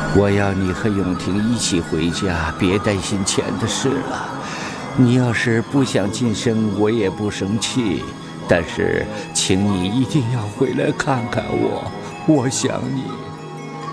我要你和永婷一起回家，别担心钱的事了。你要是不想晋升，我也不生气，但是请你一定要回来看看我，我想你。